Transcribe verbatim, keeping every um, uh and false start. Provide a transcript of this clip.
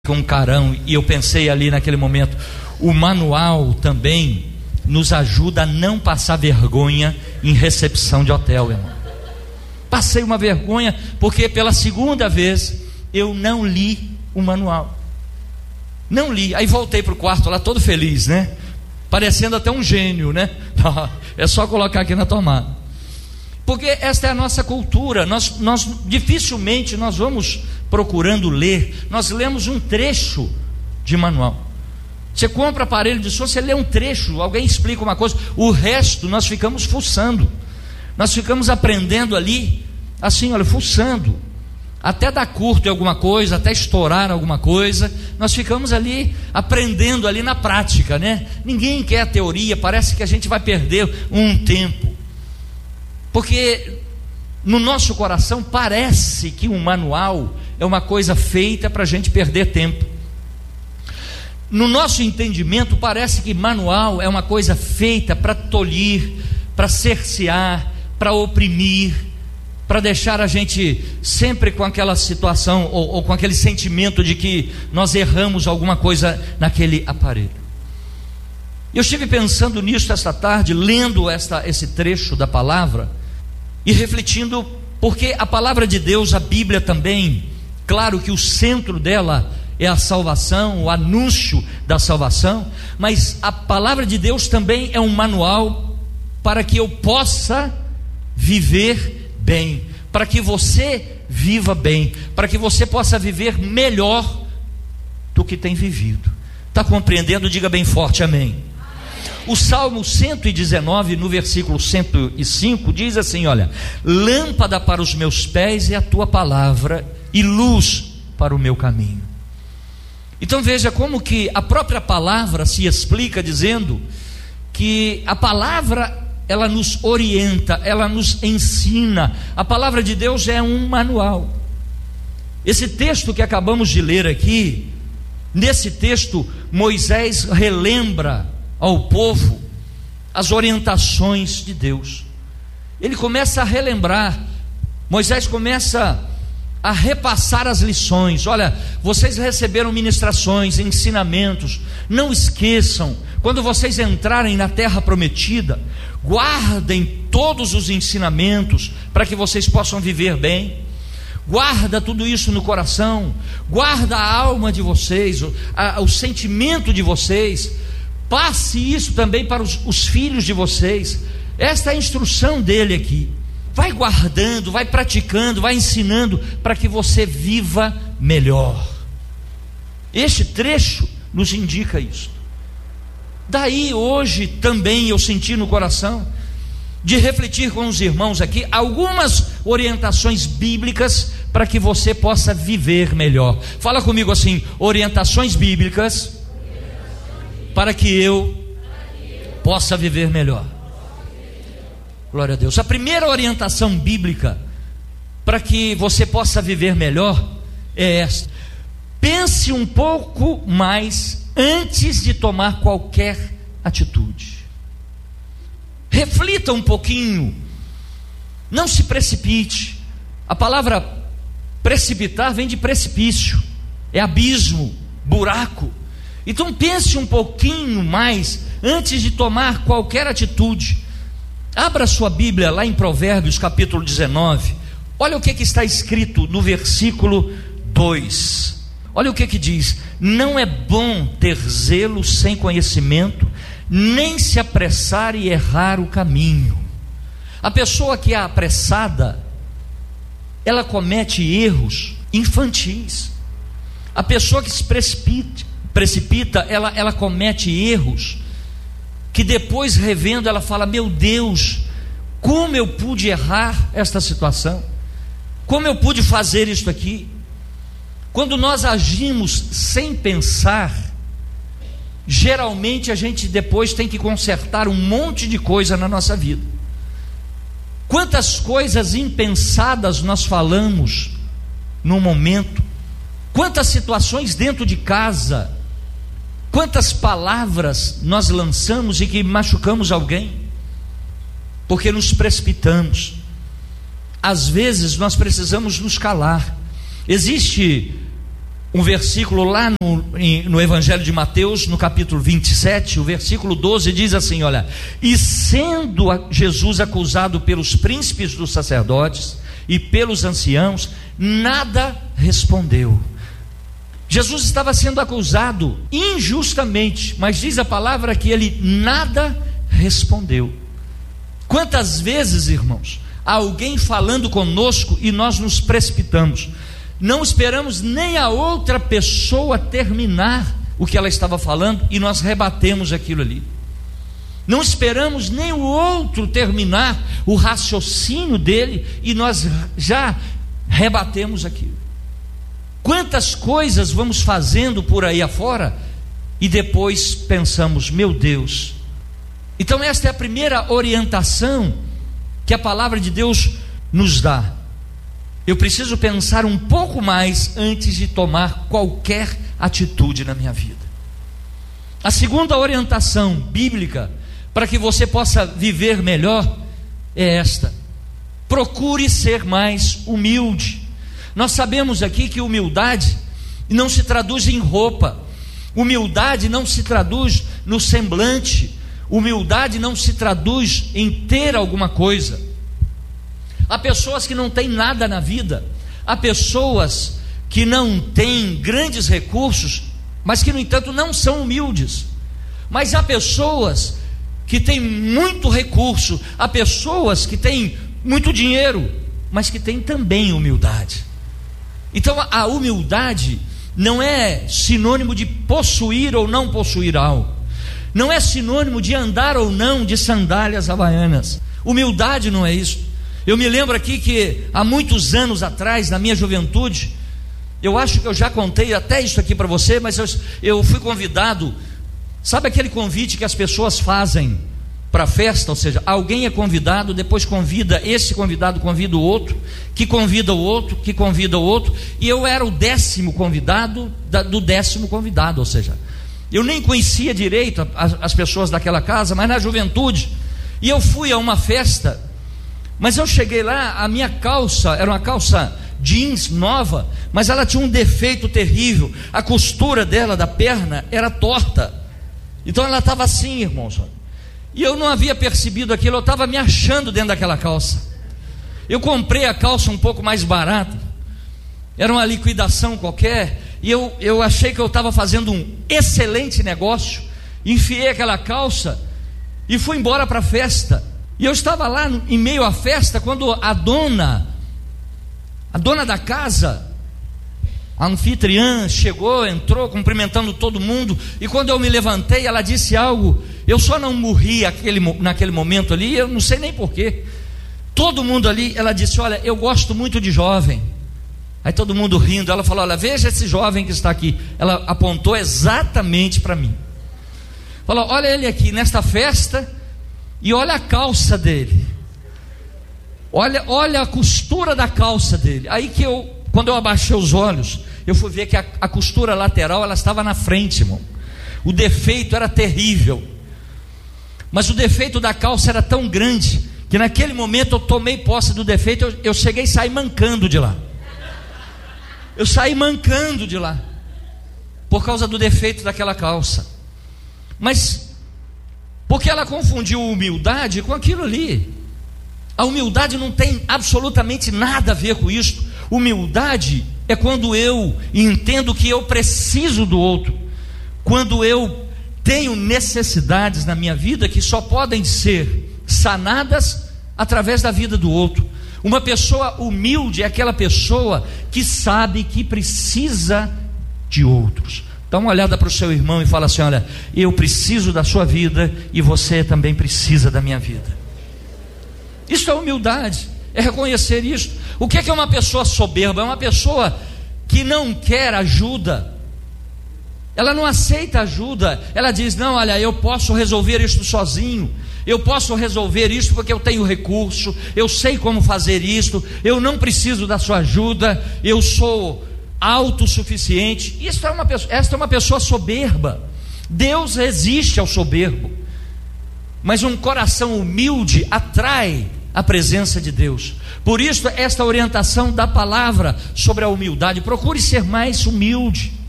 com um carão, e eu pensei ali naquele momento, o manual também nos ajuda a não passar vergonha em recepção de hotel, irmão. Passei uma vergonha porque pela segunda vez eu não li o manual, não li, aí voltei para o quarto lá todo feliz, né? Parecendo até um gênio, né? É só colocar aqui na tomada. Porque esta é a nossa cultura, nós, nós dificilmente nós vamos procurando ler, nós lemos um trecho de manual. Você compra aparelho de som, você lê um trecho, alguém explica uma coisa, o resto nós ficamos fuçando, nós ficamos aprendendo ali, assim, olha, fuçando, até dar curto em alguma coisa, até estourar alguma coisa, nós ficamos ali aprendendo ali na prática, né? Ninguém quer a teoria, parece que a gente vai perder um tempo. Porque no nosso coração parece que um manual é uma coisa feita para a gente perder tempo. No nosso entendimento parece que manual é uma coisa feita para tolir, para cercear, para oprimir, para deixar a gente sempre com aquela situação ou, ou com aquele sentimento de que nós erramos alguma coisa naquele aparelho. Eu estive pensando nisso esta tarde, lendo esta, esse trecho da palavra e refletindo, porque a palavra de Deus, a Bíblia também, claro que o centro dela é a salvação, o anúncio da salvação, mas a palavra de Deus também é um manual para que eu possa viver bem, para que você viva bem, para que você possa viver melhor do que tem vivido. Está compreendendo? Diga bem forte amém. O Salmo cento e dezenove, no versículo cento e cinco, diz assim, olha: lâmpada para os meus pés é a tua palavra e luz para o meu caminho. Então veja como que a própria palavra se explica dizendo que a palavra, ela nos orienta, ela nos ensina. A palavra de Deus é um manual. Esse texto que acabamos de ler aqui, nesse texto Moisés relembra ao povo as orientações de Deus. Ele começa a relembrar, Moisés começa a repassar as lições. Olha, vocês receberam ministrações, ensinamentos, não esqueçam, quando vocês entrarem na terra prometida, guardem todos os ensinamentos para que vocês possam viver bem. Guarda tudo isso no coração, guarda a alma de vocês, o, a, o sentimento de vocês. Passe isso também para os, os filhos de vocês. Esta é a instrução dele aqui. Vai guardando, vai praticando, vai ensinando para que você viva melhor. Este trecho nos indica isso. Daí hoje também eu senti no coração de refletir com os irmãos aqui algumas orientações bíblicas para que você possa viver melhor. Fala comigo assim: orientações bíblicas para que eu possa viver melhor. Glória a Deus. A primeira orientação bíblica para que você possa viver melhor é esta: pense um pouco mais antes de tomar qualquer atitude. Reflita um pouquinho, não se precipite. A palavra precipitar vem de precipício, é abismo, buraco. Então pense um pouquinho mais antes de tomar qualquer atitude. Abra sua Bíblia lá em Provérbios capítulo dezenove. Olha o que, que está escrito no versículo dois. Olha o que que diz: não é bom ter zelo sem conhecimento, nem se apressar e errar o caminho. A pessoa que é apressada, ela comete erros infantis. A pessoa que se precipita precipita, ela, ela comete erros que depois, revendo, ela fala: meu Deus, como eu pude errar esta situação, como eu pude fazer isso aqui. Quando nós agimos sem pensar, geralmente a gente depois tem que consertar um monte de coisa na nossa vida. Quantas coisas impensadas nós falamos no momento, quantas situações dentro de casa, quantas palavras nós lançamos e que machucamos alguém, porque nos precipitamos. Às vezes nós precisamos nos calar. Existe um versículo lá no, no Evangelho de Mateus, no capítulo vinte e sete, o versículo doze diz assim, olha: e sendo Jesus acusado pelos príncipes dos sacerdotes e pelos anciãos, nada respondeu. Jesus estava sendo acusado injustamente, mas diz a palavra que ele nada respondeu. Quantas vezes, irmãos, há alguém falando conosco e nós nos precipitamos, não esperamos nem a outra pessoa terminar o que ela estava falando e nós rebatemos aquilo ali. Não esperamos nem o outro terminar o raciocínio dele e nós já rebatemos aquilo. Quantas coisas vamos fazendo por aí afora e depois pensamos, meu Deus. Então esta é a primeira orientação que a palavra de Deus nos dá. Eu preciso pensar um pouco mais antes de tomar qualquer atitude na minha vida. A segunda orientação bíblica para que você possa viver melhor é esta: procure ser mais humilde. Nós sabemos aqui que humildade não se traduz em roupa, humildade não se traduz no semblante, humildade não se traduz em ter alguma coisa. Há pessoas que não têm nada na vida, há pessoas que não têm grandes recursos, mas que no entanto não são humildes. Mas há pessoas que têm muito recurso, há pessoas que têm muito dinheiro, mas que têm também humildade. Então a humildade não é sinônimo de possuir ou não possuir algo, não é sinônimo de andar ou não de sandálias havaianas. Humildade não é isso. Eu me lembro aqui que há muitos anos atrás, na minha juventude, eu acho que eu já contei até isso aqui para você, mas eu, eu fui convidado. Sabe aquele convite que as pessoas fazem para festa? Ou seja, alguém é convidado, depois convida, esse convidado convida o outro, que convida o outro, que convida o outro, e eu era o décimo convidado da, do décimo convidado. Ou seja, eu nem conhecia direito as, as pessoas daquela casa, mas na juventude, e eu fui a uma festa. Mas eu cheguei lá, a minha calça era uma calça jeans nova, mas ela tinha um defeito terrível. A costura dela, da perna, era torta. Então ela estava assim, irmãos. E eu não havia percebido aquilo, eu estava me achando dentro daquela calça. Eu comprei a calça um pouco mais barata, era uma liquidação qualquer, e eu, eu achei que eu estava fazendo um excelente negócio. Enfiei aquela calça e fui embora para a festa. E eu estava lá em meio à festa, quando a dona, a dona da casa, a anfitriã, chegou, entrou, cumprimentando todo mundo, e quando eu me levantei, ela disse algo, eu só não morri aquele, naquele momento ali, eu não sei nem porquê, todo mundo ali, ela disse, olha, eu gosto muito de jovem. Aí todo mundo rindo, ela falou, olha, veja esse jovem que está aqui. Ela apontou exatamente para mim, falou, olha ele aqui nesta festa, e olha a calça dele, olha, olha a costura da calça dele. Aí que eu, quando eu abaixei os olhos, eu fui ver que a, a costura lateral, ela estava na frente, irmão. O defeito era terrível, mas o defeito da calça era tão grande, que naquele momento eu tomei posse do defeito, eu, eu cheguei e saí mancando de lá. Eu saí mancando de lá, por causa do defeito daquela calça. Mas porque ela confundiu humildade com aquilo ali. A humildade não tem absolutamente nada a ver com isso. Humildade é quando eu entendo que eu preciso do outro, quando eu tenho necessidades na minha vida que só podem ser sanadas através da vida do outro. Uma pessoa humilde é aquela pessoa que sabe que precisa de outros. Dá uma olhada para o seu irmão e fala assim, olha, eu preciso da sua vida e você também precisa da minha vida. Isso é humildade, é reconhecer isso. O que é uma pessoa soberba? É uma pessoa que não quer ajuda, ela não aceita ajuda, ela diz, não, olha, eu posso resolver isso sozinho, eu posso resolver isso porque eu tenho recurso, eu sei como fazer isso, eu não preciso da sua ajuda, eu sou autossuficiente. Isso é uma pessoa, esta é uma pessoa soberba. Deus resiste ao soberbo, mas um coração humilde atrai a presença de Deus. Por isso, esta orientação da palavra sobre a humildade: procure ser mais humilde.